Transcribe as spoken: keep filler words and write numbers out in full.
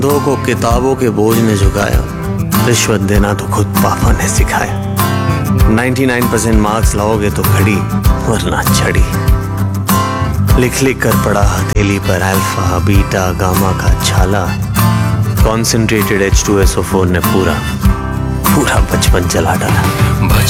दो को किताबों के बोझ ने झुकाया, रिश्वत देना तो खुद पापा ने सिखाया। निन्यानवे परसेंट मार्क्स लाओगे तो घड़ी वरना छड़ी। लिख लिख कर पड़ा हथेली पर अल्फा बीटा गामा का छाला। Concentrated H two S O four ने पूरा पूरा बचपन चला डाला।